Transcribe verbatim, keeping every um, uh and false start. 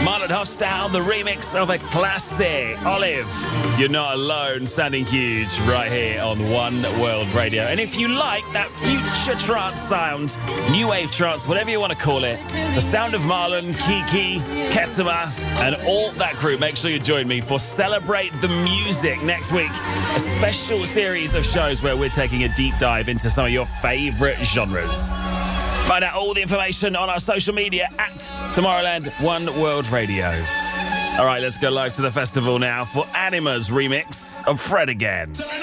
Marlon Hofstadter, the remix of a classic. Olive, you're not alone, sounding huge right here on One World Radio. And if you like that future trance sound, new wave trance, whatever you want to call it, the sound of Marlon, Kiki, Ketama, and all that group, make sure you join me for Celebrate the Music next week. A special series of shows where we're taking a deep dive into some of your favourite genres. Find out all the information on our social media at Tomorrowland One World Radio. All right, let's go live to the festival now for Anima's remix of Fred Again.